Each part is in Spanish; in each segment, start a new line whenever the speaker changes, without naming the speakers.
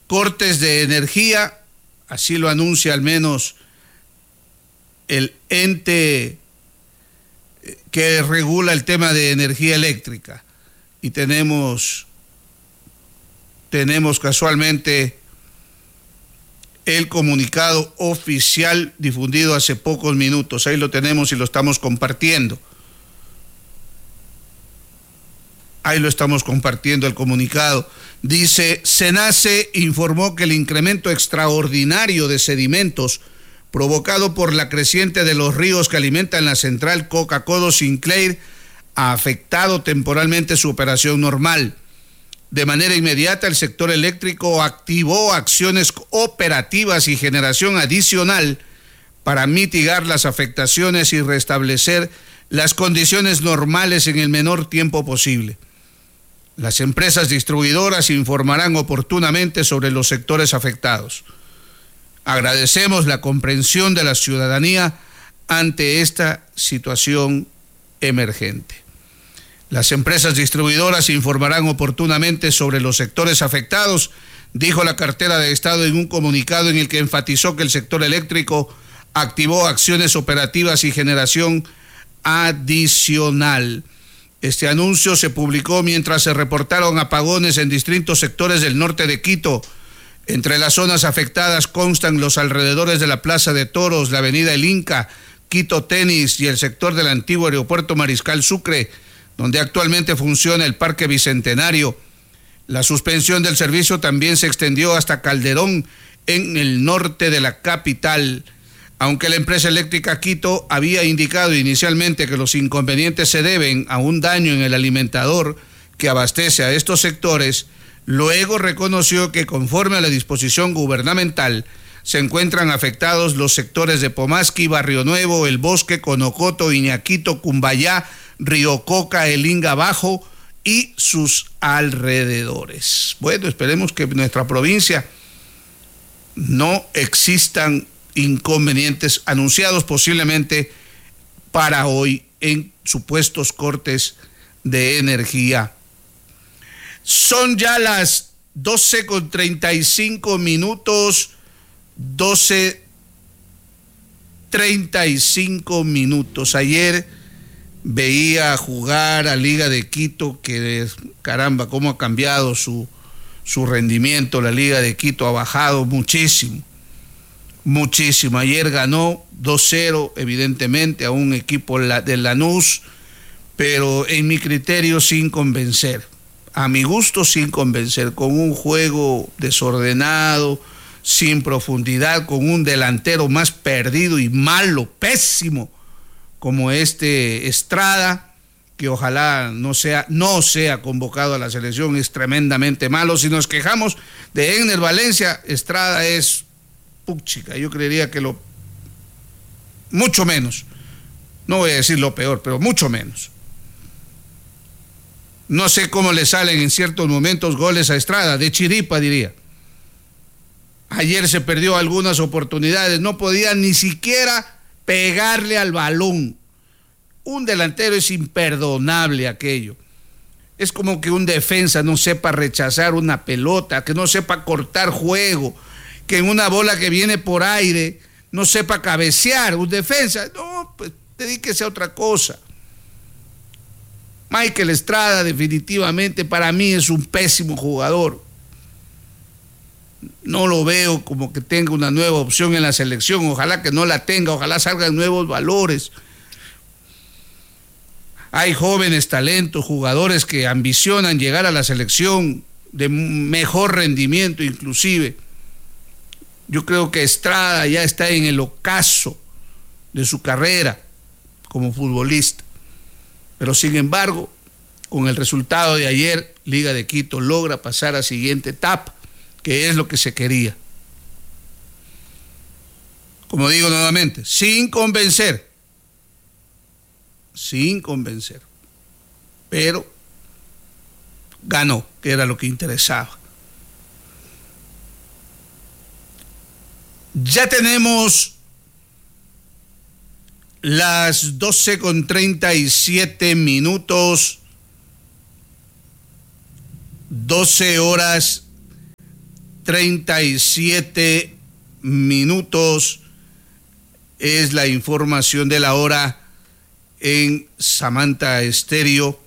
cortes de energía, así lo anuncia al menos el ente que regula el tema de energía eléctrica. Y tenemos casualmente el comunicado oficial difundido hace pocos minutos. Ahí lo tenemos y lo estamos compartiendo. Ahí lo estamos compartiendo el comunicado. Dice, SENACE informó que el incremento extraordinario de sedimentos provocado por la creciente de los ríos que alimentan la central Coca-Codo Sinclair ha afectado temporalmente su operación normal. De manera inmediata, el sector eléctrico activó acciones operativas y generación adicional para mitigar las afectaciones y restablecer las condiciones normales en el menor tiempo posible. Las empresas distribuidoras informarán oportunamente sobre los sectores afectados. Agradecemos la comprensión de la ciudadanía ante esta situación emergente. Las empresas distribuidoras informarán oportunamente sobre los sectores afectados, dijo la cartera de Estado en un comunicado en el que enfatizó que el sector eléctrico activó acciones operativas y generación adicional. Este anuncio se publicó mientras se reportaron apagones en distintos sectores del norte de Quito. Entre las zonas afectadas constan los alrededores de la Plaza de Toros, la Avenida El Inca, Quito Tenis y el sector del antiguo aeropuerto Mariscal Sucre, donde actualmente funciona el Parque Bicentenario. La suspensión del servicio también se extendió hasta Calderón, en el norte de la capital. Aunque la empresa eléctrica Quito había indicado inicialmente que los inconvenientes se deben a un daño en el alimentador que abastece a estos sectores, luego reconoció que conforme a la disposición gubernamental se encuentran afectados los sectores de Pomasqui, Barrio Nuevo, El Bosque, Conocoto, Iñaquito, Cumbayá, Río Coca, El Inga Bajo y sus alrededores. Bueno, esperemos que en nuestra provincia no existan inconvenientes anunciados posiblemente para hoy en supuestos cortes de energía. Son ya las 12:35 minutos, 12:35 minutos. Ayer veía jugar a Liga de Quito, que caramba, cómo ha cambiado su rendimiento. La Liga de Quito ha bajado muchísimo. Ayer ganó 2-0, evidentemente, a un equipo de Lanús, pero en mi criterio sin convencer. A mi gusto sin convencer, con un juego desordenado, sin profundidad, con un delantero más perdido y malo, pésimo, como Estrada, que ojalá no sea convocado a la selección, es tremendamente malo. Si nos quejamos de Enner Valencia, Estrada es puchica, yo creería que mucho menos, no voy a decir lo peor, pero mucho menos. No sé cómo le salen en ciertos momentos goles a Estrada, de chiripa diría. Ayer se perdió algunas oportunidades, no podía ni siquiera pegarle al balón. Un delantero es imperdonable aquello. Es como que un defensa no sepa rechazar una pelota, que no sepa cortar juego, que en una bola que viene por aire no sepa cabecear. Un defensa, no, pues dedíquese a otra cosa. Michael Estrada definitivamente para mí es un pésimo jugador. No lo veo como que tenga una nueva opción en la selección. Ojalá que no la tenga, ojalá salgan nuevos valores. Hay jóvenes talentos, jugadores que ambicionan llegar a la selección de mejor rendimiento inclusive. Yo creo que Estrada ya está en el ocaso de su carrera como futbolista. Pero sin embargo, con el resultado de ayer, Liga de Quito logra pasar a siguiente etapa, que es lo que se quería. Como digo nuevamente, sin convencer, pero ganó, que era lo que interesaba. Ya tenemos las 12:37 minutos, 12 horas 37 minutos es la información de la hora en Samantha Estéreo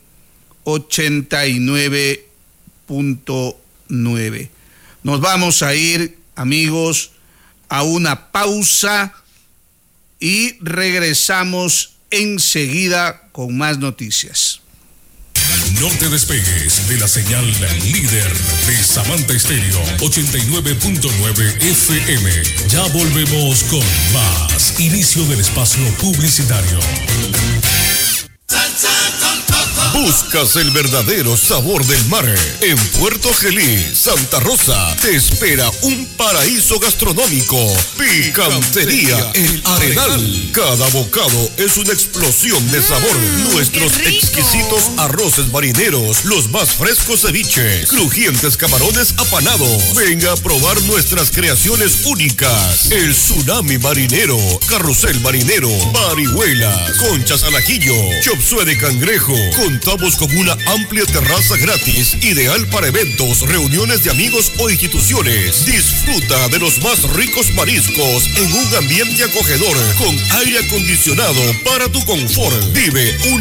89.9. Nos vamos a ir, amigos, a una pausa y regresamos enseguida con más noticias.
No te despegues de la señal líder de Samantha Estéreo 89.9 FM. Ya volvemos con más. Inicio del espacio publicitario.
¿Buscas el verdadero sabor del mar? En Puerto Gelí, Santa Rosa, te espera un paraíso gastronómico. Picantería El Arenal. Cada bocado es una explosión de sabor. Nuestros exquisitos arroces marineros, los más frescos ceviches, crujientes camarones apanados. Venga a probar nuestras creaciones únicas. El tsunami marinero, carrusel marinero, parihuelas, conchas al ajillo, chop suey de cangrejo. Contamos con una amplia terraza gratis, ideal para eventos, reuniones de amigos o instituciones. Disfruta de los más ricos mariscos en un ambiente acogedor, con aire acondicionado para tu confort. Vive una